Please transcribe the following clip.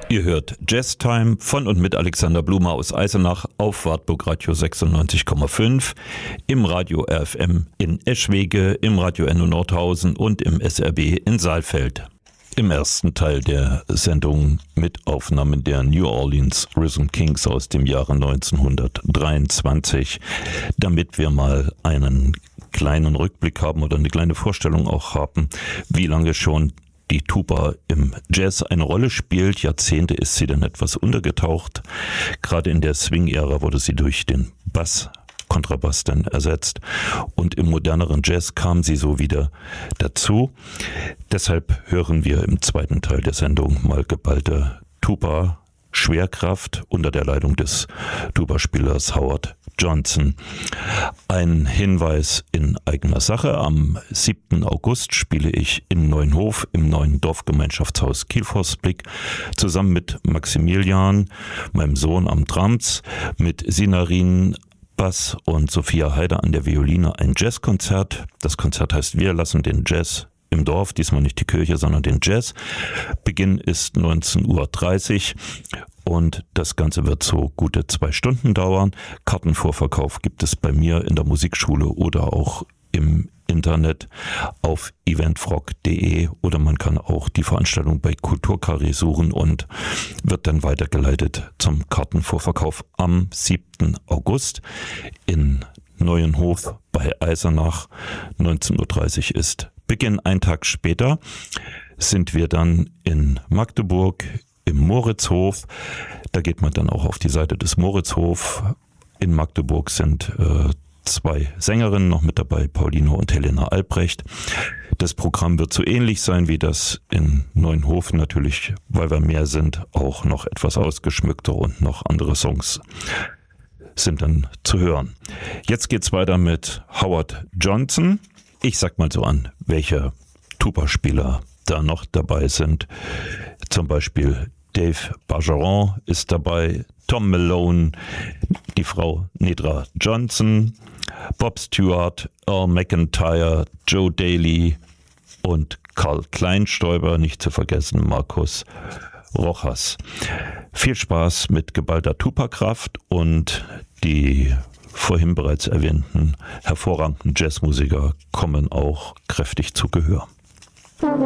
Ihr hört Jazz Time von und mit Alexander Blumer aus Eisenach auf Wartburg Radio 96,5, im Radio RFM in Eschwege, im Radio Enno Nordhausen und im SRB in Saalfeld. Im ersten Teil der Sendung mit Aufnahmen der New Orleans Rhythm Kings aus dem Jahre 1923, damit wir mal einen kleinen Rückblick haben oder eine kleine Vorstellung auch haben, wie lange schon die Tuba im Jazz eine Rolle spielt. Jahrzehnte ist sie dann etwas untergetaucht. Gerade in der Swing-Ära wurde sie durch den Kontrabass dann ersetzt und im moderneren Jazz kam sie so wieder dazu. Deshalb hören wir im zweiten Teil der Sendung mal geballte Tuba Schwerkraft unter der Leitung des Tuba-Spielers Howard Johnson. Ein Hinweis in eigener Sache: Am 7. August spiele ich in Neuenhof im neuen Dorfgemeinschaftshaus Kielforstblick zusammen mit Maximilian, meinem Sohn, am Drums, mit Sinarin Bass und Sophia Heider an der Violine ein Jazzkonzert. Das Konzert heißt Wir lassen den Jazz im Dorf, diesmal nicht die Kirche, sondern den Jazz. Beginn ist 19:30 Uhr und das Ganze wird so gute 2 Stunden dauern. Kartenvorverkauf gibt es bei mir in der Musikschule oder auch im Internet auf eventfrog.de oder man kann auch die Veranstaltung bei Kulturkarree suchen und wird dann weitergeleitet zum Kartenvorverkauf am 7. August in Neuenhof bei Eisenach. 19:30 Uhr ist Beginn. Ein Tag später sind wir dann in Magdeburg im Moritzhof. Da geht man dann auch auf die Seite des Moritzhof. In Magdeburg sind 2 Sängerinnen noch mit dabei, Pauline und Helena Albrecht. Das Programm wird so ähnlich sein wie das in Neuenhof, natürlich, weil wir mehr sind, auch noch etwas ausgeschmückter und noch andere Songs sind dann zu hören. Jetzt geht's weiter mit Howard Johnson. Ich sag mal so an, welche Tuba-Spieler da noch dabei sind. Zum Beispiel Dave Bargeron ist dabei, Tom Malone, die Frau Nedra Johnson, Bob Stewart, Earl McIntyre, Joe Daly und Karl Kleinstäuber, nicht zu vergessen Markus Rojas. Viel Spaß mit geballter Tuba-Kraft und die vorhin bereits erwähnten hervorragenden Jazzmusiker kommen auch kräftig zu Gehör.